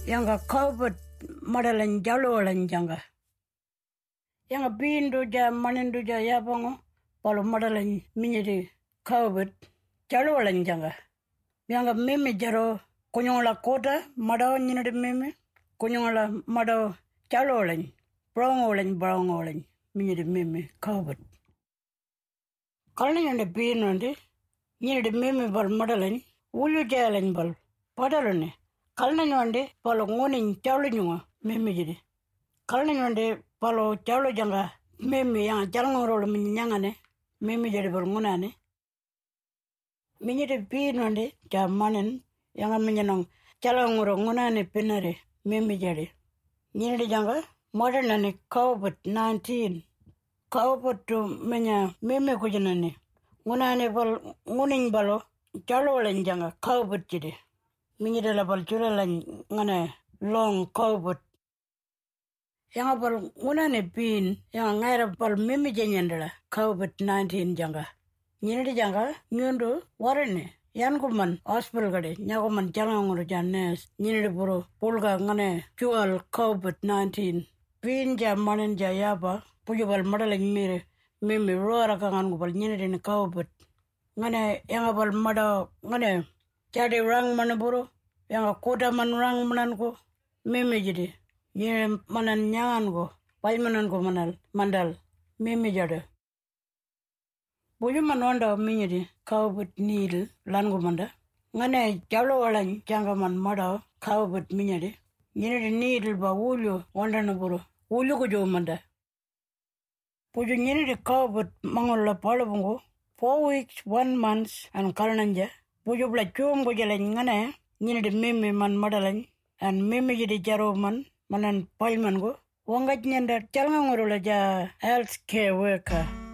Yanga COVID madalan jalolan janga. Yanga bindu ja manindu ja yabango palo madalan minyiri COVID jalolan janga. Yanga mimi jaro kunyongola kota madao nyinade mimi kunyongola madao jalolan brongolan minyiri mimi COVID. Kalni yande bindu nyinade mimi bal madalan ulu jalan bal padalone. Kalna nyonde palo ngoning chawlo nyunga meme jidi. Kalna nyonde palo chawlo janga meme yang jalngoro minyanga ne meme jidi palo ngunane. Minyide pi nonde jamanen yang minyanong jalngoro ngunane pinare meme jidi. Nyide janga modernane COVID-19. COVID to menya meme kujanane. Ngunane palo nguning balo chawlo janga COVID jidi. Minyida la bal chura la ngane long COVID. Yang bal ngune pin yang ngaira bal mimi jenyandala COVID-19 janga. Nyinidi janga nyundu warane yankuman hospital gade nyakuman jalanguru jannes nyinidi buru pulga ngane jual COVID-19. Pin ja manen ja yaba puju bal madala mire mimi roara kangan bal nyinidi ni COVID. Ngane yang bal mada ngane jadi rang mana buru yang kota man rang manan ko meme jadi ye manan nyangan ko pai manan ko manal mandal meme jada boju manonda minyidi COVID nil lango manda ngane jalo walan janga man mada COVID minyidi nyidi nil ba wulu wanda na buru wulu ko jo manda boju nyidi COVID mangola palo bungo 4 weeks 1 month and kalnanja boju bla chum go jale ngane nyine meme man madalan and meme jidi jaro manan paiman go wangaj nyanda chalnga ngorola ja health care worker